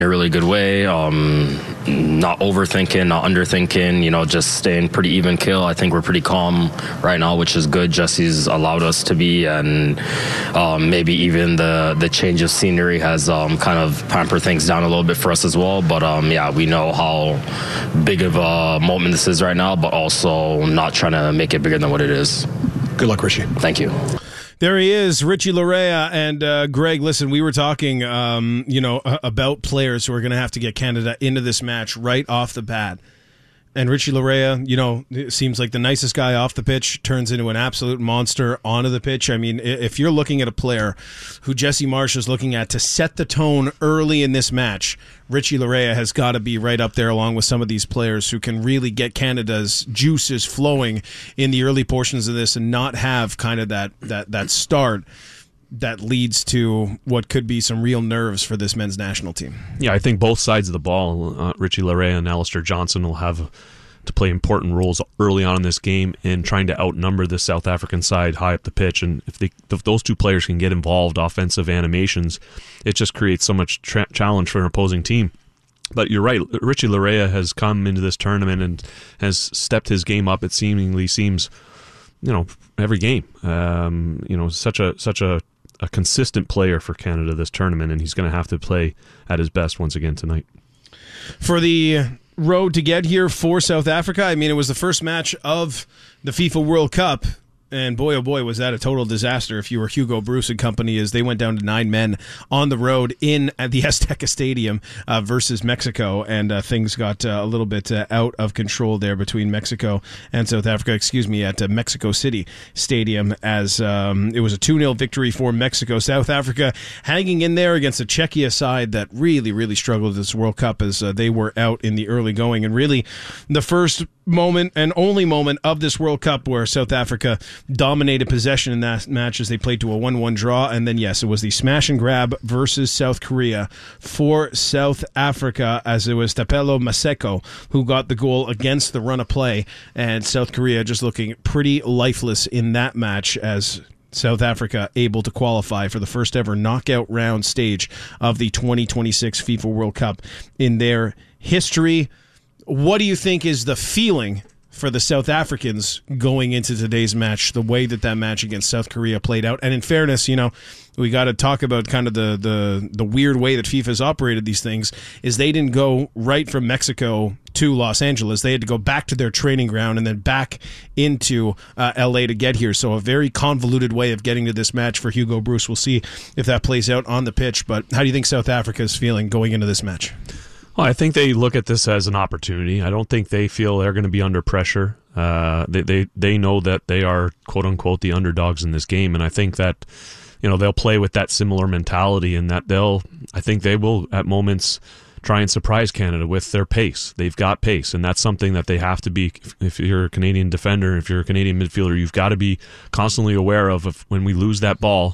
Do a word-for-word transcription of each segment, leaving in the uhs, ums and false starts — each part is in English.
a really good way, um, not overthinking, not underthinking, you know, just staying pretty even kill. I think we're pretty calm right now, which is good. Jesse's allowed us to be, and um, maybe even the, the change of scenery has um, kind of pampered things down a little bit for us as well. But um, yeah, we know how big of a moment this is right now, but also not trying to make it bigger than what it is. Good luck, Richie. Thank you. There he is, Richie Laryea. And uh, Greg, listen, we were talking, um, you know, about players who are going to have to get Canada into this match right off the bat. And Richie Laryea, you know, seems like the nicest guy off the pitch, turns into an absolute monster onto the pitch. I mean, if you're looking at a player who Jesse Marsch is looking at to set the tone early in this match, Richie Laryea has got to be right up there along with some of these players who can really get Canada's juices flowing in the early portions of this and not have kind of that that that start that leads to what could be some real nerves for this men's national team. Yeah, I think both sides of the ball, uh, Richie Laryea and Alistair Johnston, will have to play important roles early on in this game in trying to outnumber the South African side high up the pitch. And if, they, if those two players can get involved, offensive animations, it just creates so much tra- challenge for an opposing team. But you're right, Richie Laryea has come into this tournament and has stepped his game up. It seemingly seems, you know, every game. Um, you know, such a such a a consistent player for Canada this tournament, and he's going to have to play at his best once again tonight. For the road to get here for South Africa, I mean, it was the first match of the FIFA World Cup, and boy, oh boy, was that a total disaster if you were Hugo Bruce and company, as they went down to nine men on the road in at the Azteca Stadium uh, versus Mexico, and uh, things got uh, a little bit uh, out of control there between Mexico and South Africa, excuse me, at uh, Mexico City Stadium, as um, it was a two nil victory for Mexico. South Africa hanging in there against a Czechia side that really, really struggled this World Cup as uh, they were out in the early going, and really the first moment and only moment of this World Cup where South Africa dominated possession in that match as they played to a one one draw. And then, yes, it was the smash and grab versus South Korea for South Africa, as it was Tapelo Maseko who got the goal against the run of play, and South Korea just looking pretty lifeless in that match as South Africa able to qualify for the first ever knockout round stage of the twenty twenty-six FIFA World Cup in their history. What do you think is the feeling for the South Africans going into today's match, the way that that match against South Korea played out? And in fairness, you know, we got to talk about kind of the, the, the weird way that FIFA's operated these things, is they didn't go right from Mexico to Los Angeles. They had to go back to their training ground and then back into uh, L A to get here. So a very convoluted way of getting to this match for Hugo Bruce. We'll see if that plays out on the pitch. But how do you think South Africa is feeling going into this match? Well, I think they look at this as an opportunity. I don't think they feel they're going to be under pressure. Uh, they, they they know that they are, quote unquote, the underdogs in this game, and I think that, you know, they'll play with that similar mentality, and that they'll, I think they will at moments try and surprise Canada with their pace. They've got pace, and that's something that they have to be. If you're a Canadian defender, if you're a Canadian midfielder, you've got to be constantly aware of if, when we lose that ball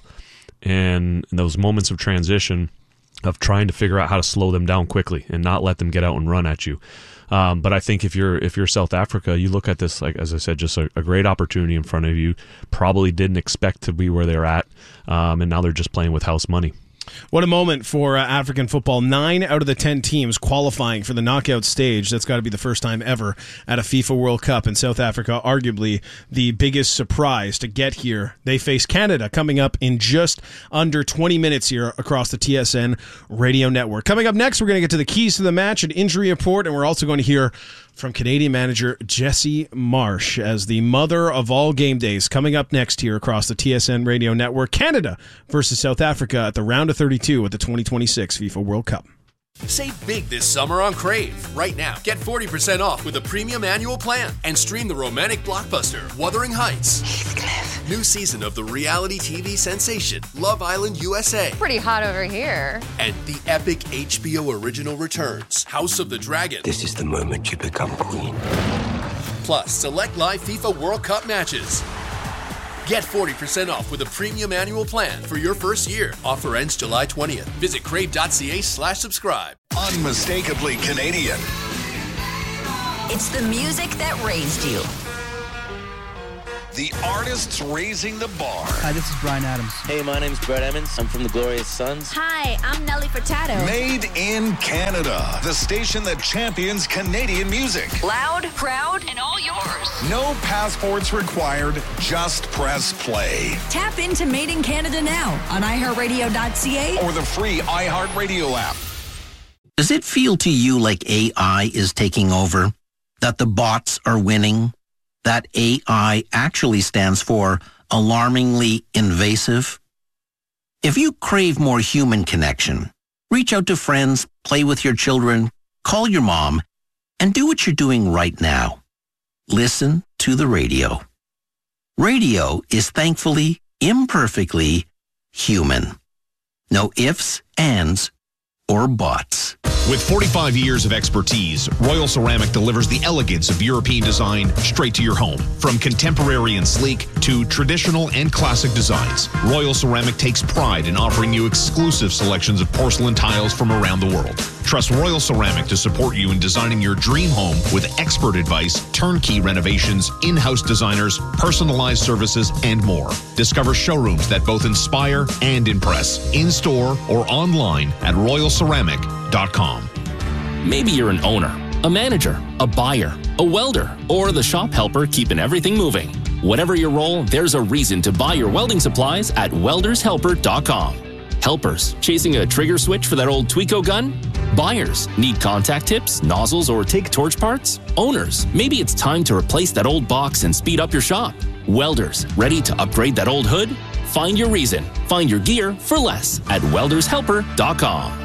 and those moments of transition, of trying to figure out how to slow them down quickly and not let them get out and run at you. Um, but I think if you're if you're South Africa, you look at this, like as I said, just a, a great opportunity in front of you. Probably didn't expect to be where they're at, um, and now they're just playing with house money. What a moment for uh, African football. Nine out of the ten teams qualifying for the knockout stage. That's got to be the first time ever at a FIFA World Cup. And South Africa, arguably the biggest surprise to get here. They face Canada coming up in just under twenty minutes here across the T S N radio network. Coming up next, we're going to get to the keys to the match, an injury report, and we're also going to hear from Canadian manager Jesse Marsch as the mother of all game days. Coming up next here across the T S N radio network, Canada versus South Africa at the round of thirty-two at the twenty twenty-six FIFA World Cup. Save big this summer on Crave. Right now, get forty percent off with a premium annual plan and stream the romantic blockbuster Wuthering Heights. Heathcliff. New season of the reality T V sensation Love Island U S A. Pretty hot over here. And the epic H B O original returns House of the Dragon. This is the moment you become queen. Plus, select live FIFA World Cup matches. Get forty percent off with a premium annual plan for your first year. Offer ends July twentieth. Visit crave.ca slash subscribe. Unmistakably Canadian. It's the music that raised you. the artists raising the bar. Hi, this is Bryan Adams. Hey, my name's Brett Emmons. I'm from the Glorious Sons. Hi, I'm Nelly Furtado. Made in Canada, the station that champions Canadian music. Loud, proud, and all yours. No passports required, just press play. Tap into Made in Canada now on i heart radio dot c a or the free iHeartRadio app. Does it feel to you like A I is taking over? That the bots are winning? That A I actually stands for alarmingly invasive? If you crave more human connection, reach out to friends, play with your children, call your mom, and do what you're doing right now. Listen to the radio. Radio is thankfully, imperfectly human. No ifs, ands, or buts. With forty-five years of expertise, Royal Ceramic delivers the elegance of European design straight to your home. From contemporary and sleek to traditional and classic designs, Royal Ceramic takes pride in offering you exclusive selections of porcelain tiles from around the world. Trust Royal Ceramic to support you in designing your dream home with expert advice, turnkey renovations, in-house designers, personalized services, and more. Discover showrooms that both inspire and impress, in-store or online at royal ceramic dot com. Maybe you're an owner, a manager, a buyer, a welder, or the shop helper keeping everything moving. Whatever your role, there's a reason to buy your welding supplies at welders helper dot com. Helpers, chasing a trigger switch for that old Tweco gun? Buyers, need contact tips, nozzles, or take torch parts? Owners, maybe it's time to replace that old box and speed up your shop. Welders, ready to upgrade that old hood? Find your reason. Find your gear for less at welders helper dot com.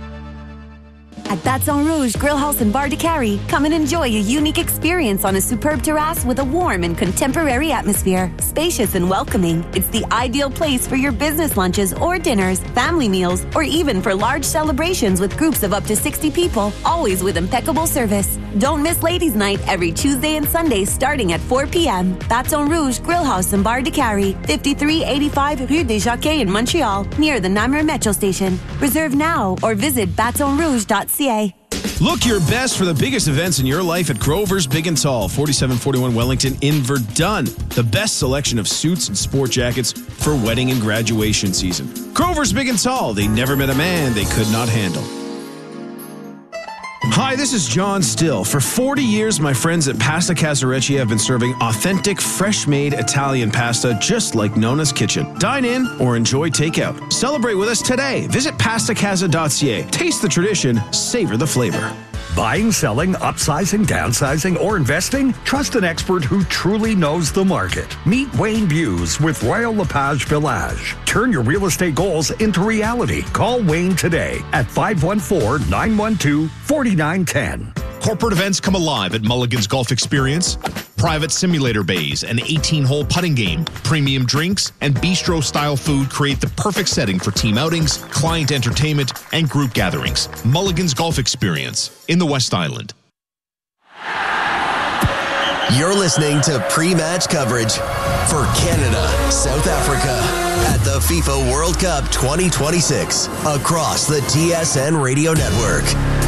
At Baton Rouge Grill House and Bar de Carry, come and enjoy a unique experience on a superb terrace with a warm and contemporary atmosphere. Spacious and welcoming, it's the ideal place for your business lunches or dinners, family meals, or even for large celebrations with groups of up to sixty people, always with impeccable service. Don't miss Ladies' Night every Tuesday and Sunday starting at four p.m. Baton Rouge Grill House and Bar de Carry, fifty-three eighty-five Rue des Jacquets in Montreal, near the Namur Metro Station. Reserve now or visit baton rouge dot c a. Look your best for the biggest events in your life at Grover's Big and Tall, forty-seven forty-one Wellington in Verdun. The best selection of suits and sport jackets for wedding and graduation season. Grover's Big and Tall. They never met a man they could not handle. Hi, this is John Still. For forty years, my friends at Pasta Casarecci have been serving authentic, fresh-made Italian pasta just like Nona's Kitchen. Dine in or enjoy takeout. Celebrate with us today. Visit pasta casa dot c a. Taste the tradition, savor the flavor. Buying, selling, upsizing, downsizing, or investing? Trust an expert who truly knows the market. Meet Wayne Buse with Royal LePage Village. Turn your real estate goals into reality. Call Wayne today at five one four, nine one two, four nine one zero. Corporate events come alive at Mulligan's Golf Experience. Private simulator bays, an eighteen-hole putting game, premium drinks, and bistro-style food create the perfect setting for team outings, client entertainment, and group gatherings. Mulligan's Golf Experience in the West Island. You're listening to pre-match coverage for Canada, South Africa at the FIFA World Cup twenty twenty-six across the T S N Radio Network.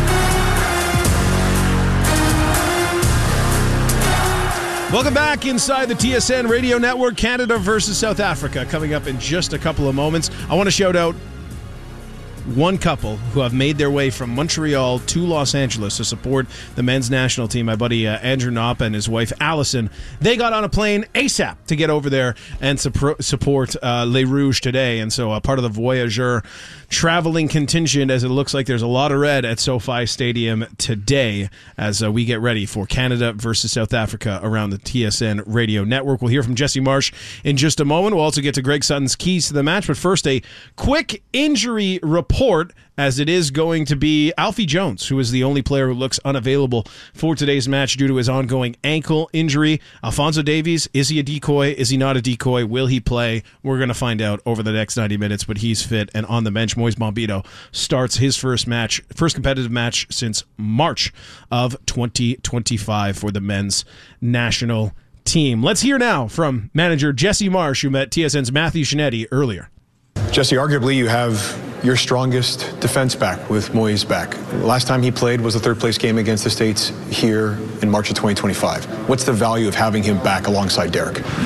Welcome back inside the T S N Radio Network. Canada versus South Africa coming up in just a couple of moments. I want to shout out one couple who have made their way from Montreal to Los Angeles to support the men's national team. My buddy uh, Andrew Knopp and his wife Allison. They got on a plane ASAP to get over there and su- support uh, Les Rouges today. And so uh, part of the Voyageur traveling contingent, as it looks like there's a lot of red at SoFi Stadium today as uh, we get ready for Canada versus South Africa around the T S N Radio Network. We'll hear from Jesse Marsh in just a moment. We'll also get to Greg Sutton's keys to the match. But first, a quick injury report, as it is going to be Alfie Jones, who is the only player who looks unavailable for today's match due to his ongoing ankle injury. Alphonso Davies, is he a decoy? Is he not a decoy? Will he play? We're going to find out over the next ninety minutes, but he's fit and on the bench. Moise Bombito starts his first match, first competitive match since March of twenty twenty-five for the men's national team. Let's hear now from manager Jesse Marsh, who met T S N's Matthew Shinetti earlier. Jesse, arguably you have your strongest defense back with Moise back. The last time he played was the third place game against the States here in March of twenty twenty-five. What's the value of having him back alongside Derek?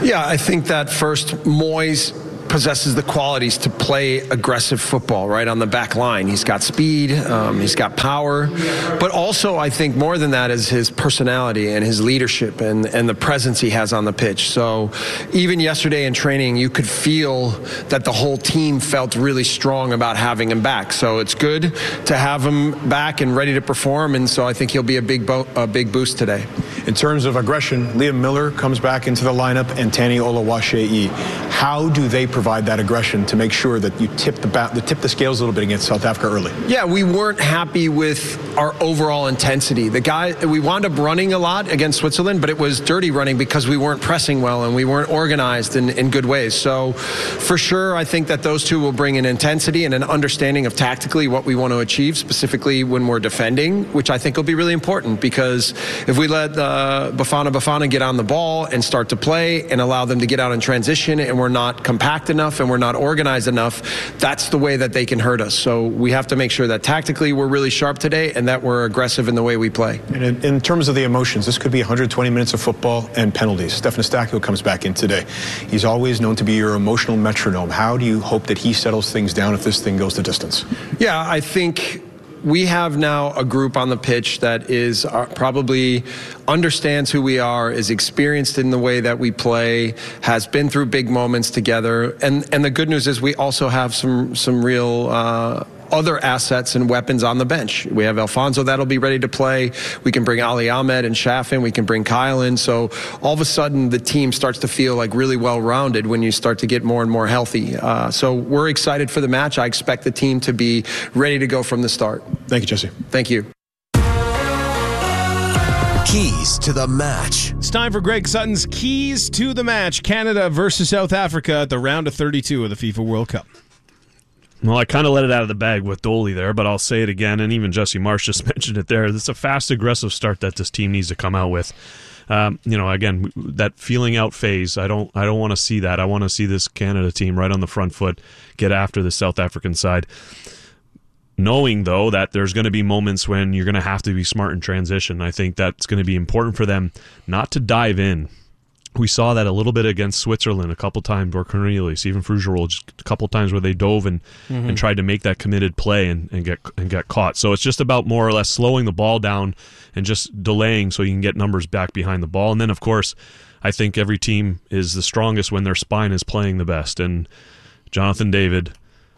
Yeah, I think that first, Moyes possesses the qualities to play aggressive football right on the back line. He's got speed, um, he's got power, but also I think more than that is his personality and his leadership and, and the presence he has on the pitch. So even yesterday in training, you could feel that the whole team felt really strong about having him back. So it's good to have him back and ready to perform, and so I think he'll be a big, bo- a big boost today. In terms of aggression, Liam Miller comes back into the lineup and Tani Oluwaseyi. How do they provide that aggression to make sure that you tip the, ba- tip the scales a little bit against South Africa early? Yeah, we weren't happy with our overall intensity. The guy, we wound up running a lot against Switzerland, but it was dirty running because we weren't pressing well and we weren't organized in, in good ways. So for sure, I think that those two will bring an intensity and an understanding of tactically what we want to achieve, specifically when we're defending, which I think will be really important, because if we let uh, Bafana Bafana get on the ball and start to play and allow them to get out in transition, and we're not compact enough and we're not organized enough, that's the way that they can hurt us. So we have to make sure that tactically we're really sharp today and that we're aggressive in the way we play. And in, in terms of the emotions, this could be one hundred twenty minutes of football and penalties. Stefan Eustáquio comes back in today. He's always known to be your emotional metronome. How do you hope that he settles things down if this thing goes the distance? Yeah, I think we have now a group on the pitch that is uh, probably understands who we are, is experienced in the way that we play, has been through big moments together. And and the good news is we also have some some real uh, other assets and weapons on the bench. We have Alfonso that'll be ready to play. We can bring Ali Ahmed and Shaf in. We can bring Kyle in. So all of a sudden the team starts to feel like really well-rounded when you start to get more and more healthy. Uh, so we're excited for the match. I expect the team to be ready to go from the start. Thank you, Jesse. Thank you. Keys to the match. It's time for Greg Sutton's Keys to the Match. Canada versus South Africa at the round of thirty-two of the FIFA World Cup. Well, I kind of let it out of the bag with Doley there, but I'll say it again, and even Jesse Marsh just mentioned it there. It's a fast, aggressive start that this team needs to come out with. Um, you know, again, that feeling out phase, I don't I don't want to see that. I want to see this Canada team right on the front foot get after the South African side. Knowing, though, that there's going to be moments when you're going to have to be smart in transition. I think that's going to be important for them not to dive in. We saw that a little bit against Switzerland a couple times, or Cornelius, even Frugerol, just a couple times where they dove and, mm-hmm. and tried to make that committed play and, and get and get caught. So it's just about more or less slowing the ball down and just delaying so you can get numbers back behind the ball. And then, of course, I think every team is the strongest when their spine is playing the best. And Jonathan David,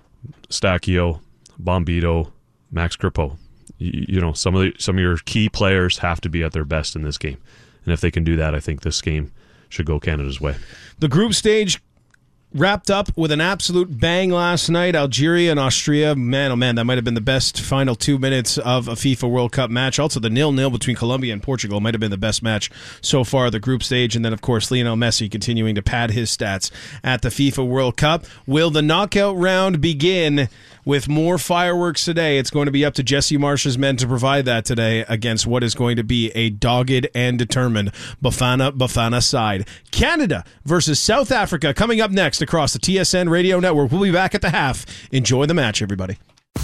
Eustáquio, Bombito, Max Crepeau, you, you know, some of the, some of your key players have to be at their best in this game. And if they can do that, I think this game should go Canada's way. The group stage wrapped up with an absolute bang last night. Algeria and Austria. Man, oh man, that might have been the best final two minutes of a FIFA World Cup match. Also, the nil-nil between Colombia and Portugal might have been the best match so far, the group stage. And then, of course, Lionel Messi continuing to pad his stats at the FIFA World Cup. Will the knockout round begin with more fireworks today? It's going to be up to Jesse Marsh's men to provide that today against what is going to be a dogged and determined Bafana Bafana side. Canada versus South Africa coming up next across the T S N Radio Network. We'll be back at the half. Enjoy the match, everybody.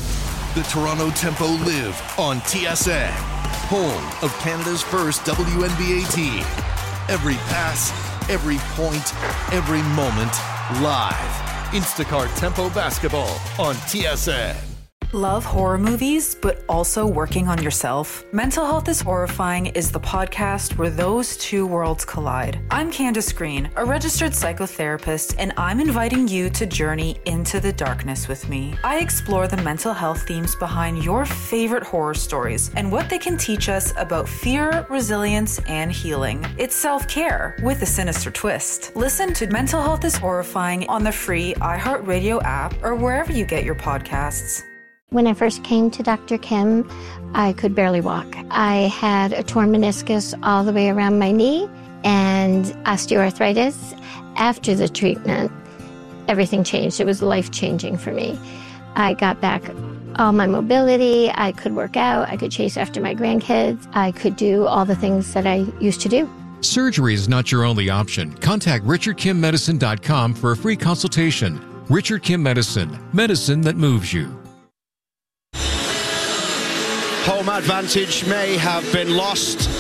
The Toronto Tempo live on T S N, home of Canada's first W N B A team. Every pass, every point, every moment, live. Instacart Tempo Basketball on T S N. Love horror movies, but also working on yourself? Mental Health is Horrifying is the podcast where those two worlds collide. I'm Candace Green, a registered psychotherapist, and I'm inviting you to journey into the darkness with me. I explore the mental health themes behind your favorite horror stories and what they can teach us about fear, resilience, and healing. It's self-care with a sinister twist. Listen to Mental Health is Horrifying on the free iHeartRadio app or wherever you get your podcasts. When I first came to Doctor Kim, I could barely walk. I had a torn meniscus all the way around my knee and osteoarthritis. After the treatment, everything changed. It was life-changing for me. I got back all my mobility. I could work out. I could chase after my grandkids. I could do all the things that I used to do. Surgery is not your only option. Contact richard kim medicine dot com for a free consultation. Richard Kim Medicine, medicine that moves you. Home advantage may have been lost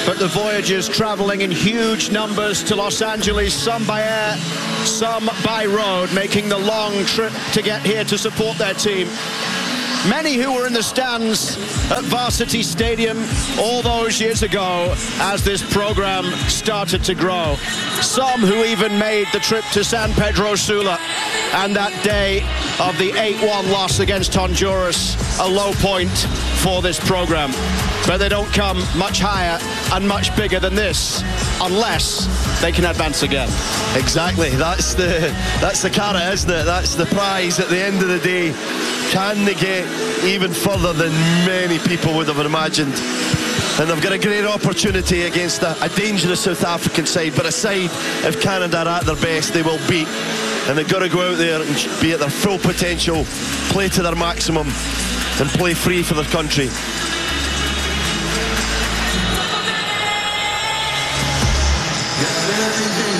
but the Voyagers travelling in huge numbers to Los Angeles, some by air, some by road, making the long trip to get here to support their team. Many who were in the stands at Varsity Stadium all those years ago as this program started to grow. Some who even made the trip to San Pedro Sula, and that day of the eight one loss against Honduras, a low point for this program. But they don't come much higher and much bigger than this unless they can advance again. Exactly, that's the that's the carrot, isn't it? That's the prize at the end of the day. Can they get even further than many people would have imagined? And they've got a great opportunity against a, a dangerous South African side, but a side, if Canada are at their best, they will beat. And they've got to go out there and be at their full potential, play to their maximum, and play free for their country.